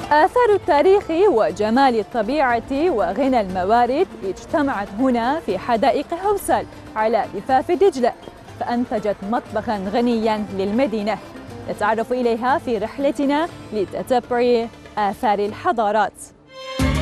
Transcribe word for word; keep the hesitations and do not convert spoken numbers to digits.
آثار التاريخ وجمال الطبيعة وغنى الموارد اجتمعت هنا في حدائق هوسال على ضفاف دجلة، فأنتجت مطبخاً غنياً للمدينة نتعرف إليها في رحلتنا لتتبع آثار الحضارات.